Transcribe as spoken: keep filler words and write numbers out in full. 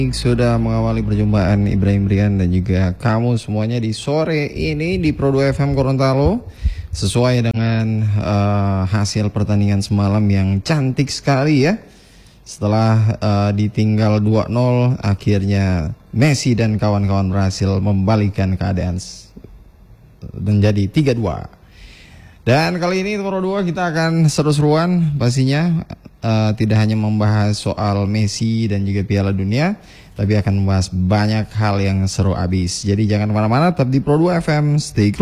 Sudah mengawali perjumpaan Ibrahim Brian dan juga kamu semuanya di sore ini di Pro dua F M Gorontalo. Sesuai dengan uh, hasil pertandingan semalam yang cantik sekali ya. Setelah uh, ditinggal dua nol, akhirnya Messi dan kawan-kawan berhasil membalikkan keadaan menjadi tiga dua. Dan kali ini Pro dua kita akan seru-seruan pastinya. Uh, tidak hanya membahas soal Messi dan juga Piala Dunia, tapi akan membahas banyak hal yang seru abis. Jadi jangan kemana-mana, tetap di Pro dua F M, stay close.